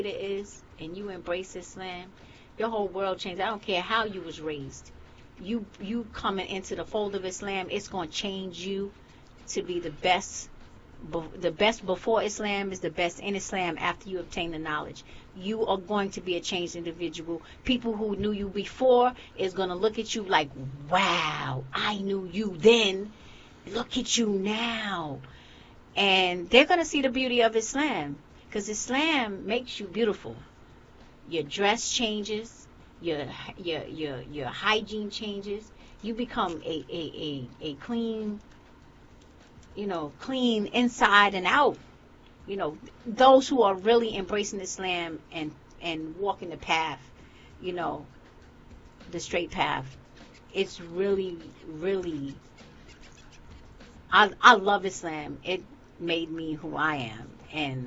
it is, and you embrace Islam, your whole world changes. I don't care how you was raised. You coming into the fold of Islam, it's going to change you to be the best. The best before Islam is the best in Islam after you obtain the knowledge. You are going to be a changed individual. People who knew you before is going to look at you like, wow, I knew you then. Look at you now. And they're going to see the beauty of Islam, because Islam makes you beautiful. Your dress changes, your hygiene changes. You become a clean, clean inside and out. Those who are really embracing Islam and walking the path, the straight path. It's really, really, I love Islam. It made me who I am, and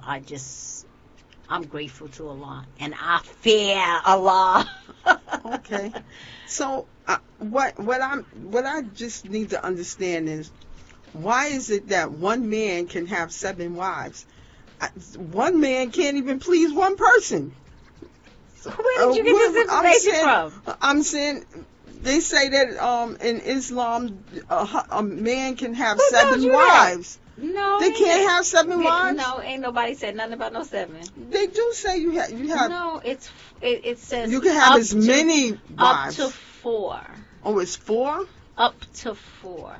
I'm grateful to Allah, and I fear Allah. Okay, so what I just need to understand is, why is it that one man can have 7 wives? One man can't even please one person. Where did you get this information from? I'm saying they say that in Islam a man can have 7 wives. No, they can't have 7 wives. No, ain't nobody said nothing about no 7. They do say you have. No, it says you can have as many wives. Up to 4. Oh, it's 4. Up to 4,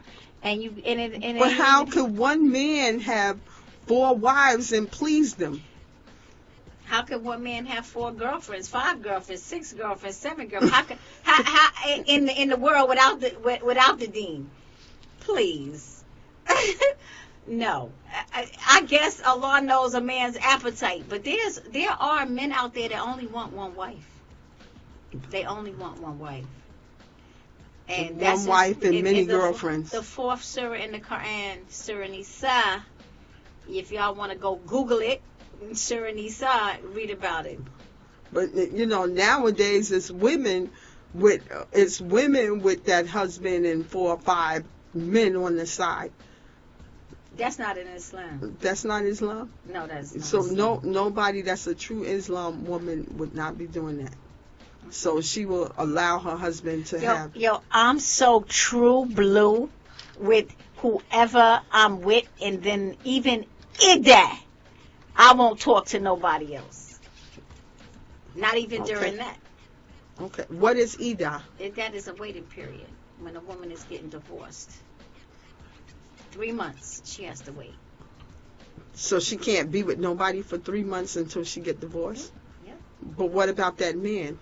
But how could one man have 4 wives and please them? How could one man have 4 girlfriends, 5 girlfriends, 6 girlfriends, 7 girlfriends? How in the world without the deen? Please. No, I guess Allah knows a man's appetite, but there are men out there that only want one wife. They only want one wife, and one wife and many girlfriends. The 4th surah in the Quran, Surah Nisa. If y'all want to go Google it, Surah Nisa, read about it. But nowadays it's women with that husband and 4 or 5 men on the side. That's not in Islam. That's not Islam? No, that's not. So Islam. Nobody that's a true Islam woman would not be doing that. So she will allow her husband to have. I'm so true blue with whoever I'm with, and then even Ida, I won't talk to nobody else. Not even during that. Okay. What is Ida? That is a waiting period when a woman is getting divorced. 3 months she has to wait. So she can't be with nobody for 3 months until she get divorced? Yeah. But what about that man?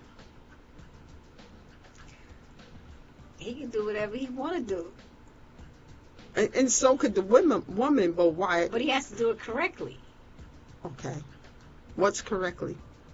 He can do whatever he want to do. And so could the woman, but why? But he has to do it correctly. Okay. What's correctly?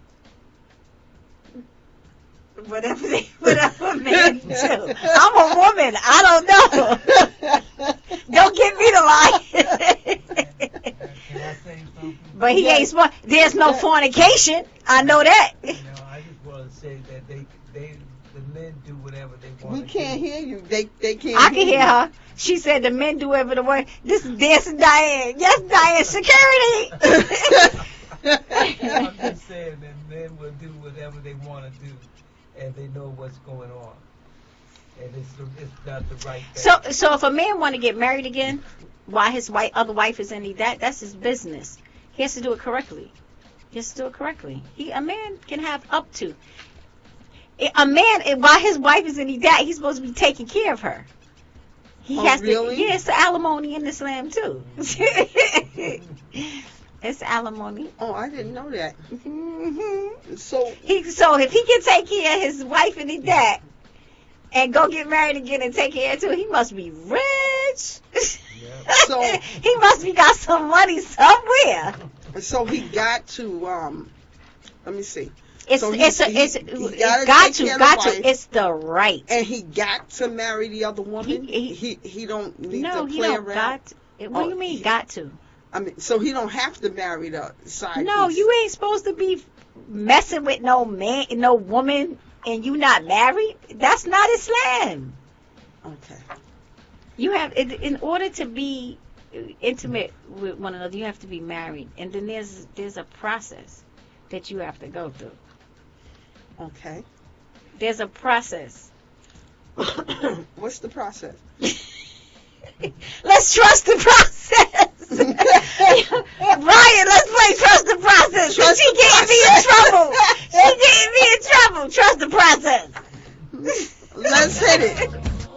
Whatever men do. I'm a woman. I don't know. Don't get me to lie. Can I say something? But he ain't smart. There's no fornication. I know that. I just want to say that the men do whatever they want. We can't hear you. They can't. I can hear her. She said the men do whatever the way. This is Dancing Diane. Yes, Diane. Security. I'm just saying that men will do whatever they want to do, and they know what's going on, and it's not the right thing. So if a man want to get married again, while his other wife is in that's his business. He has to do it correctly. A man can have up to. A man, while his wife is in he's supposed to be taking care of her. He has really? to. Yeah, it's the alimony in Islam too. It's alimony. Oh, I didn't know that. Mm-hmm. So if he can take care of his wife and dad and go get married again and take care of too, he must be rich. Yeah. So he must be got some money somewhere. So he got to let me see. It's the right. And he got to marry the other woman. He don't need to play around. What do you mean got to? I mean, so he don't have to marry the side. No, piece. you ain't supposed to be messing with no man, no woman, and you not married. That's not Islam. Okay. You have, in order to be intimate with one another, you have to be married, and then there's a process. that you have to go through. Okay. There's a process. What's the process? Let's trust the process.